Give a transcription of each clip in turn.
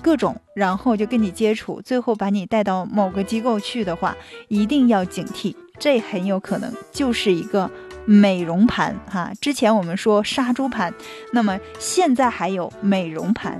各种，然后就跟你接触，最后把你带到某个机构去的话，一定要警惕，这很有可能就是一个美容盘哈。之前我们说杀猪盘，那么现在还有美容盘。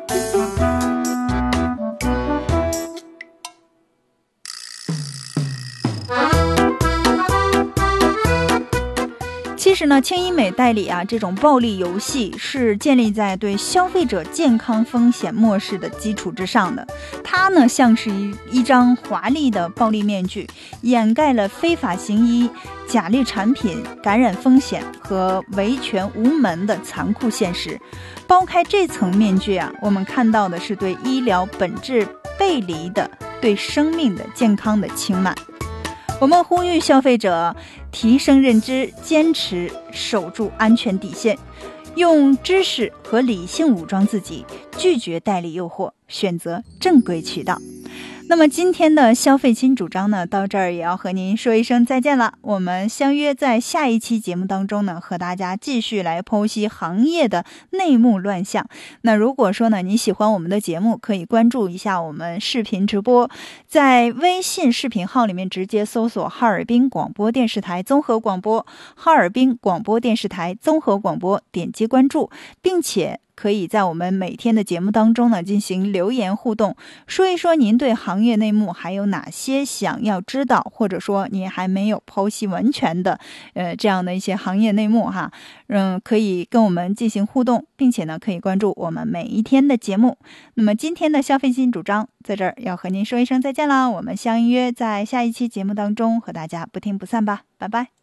其实呢，轻医美代理这种暴力游戏是建立在对消费者健康风险漠视的基础之上的。它呢，像是一张华丽的暴力面具，掩盖了非法行医、假劣产品、感染风险和维权无门的残酷现实。剥开这层面具我们看到的是对医疗本质背离的、对生命的健康的轻慢。我们呼吁消费者提升认知，坚持守住安全底线，用知识和理性武装自己，拒绝代理诱惑，选择正规渠道。那么今天的消费新主张呢，到这儿也要和您说一声再见了。我们相约在下一期节目当中呢，和大家继续来剖析行业的内幕乱象。那如果说呢，你喜欢我们的节目，可以关注一下我们视频直播，在微信视频号里面直接搜索哈尔滨广播电视台综合广播，哈尔滨广播电视台综合广播，点击关注，并且可以在我们每天的节目当中呢进行留言互动，说一说您对行业内幕还有哪些想要知道，或者说您还没有剖析完全的这样的一些行业内幕哈，可以跟我们进行互动，并且呢可以关注我们每一天的节目。那么今天的消费新主张在这儿要和您说一声再见了，我们相约在下一期节目当中和大家不听不散吧，拜拜。